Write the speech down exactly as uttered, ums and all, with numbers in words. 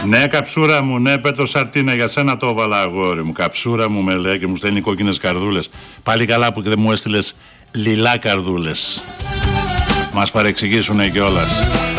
Ναι, καψούρα μου, ναι, Πέτρο Σαρτίνα, για σένα το έβαλα, αγόρι μου. Καψούρα μου με λέει και μου στέλνει κόκκινες καρδούλες. Πάλι καλά που δεν μου έστειλες λιλά καρδούλες. Μας παρεξηγήσουνε κιόλας.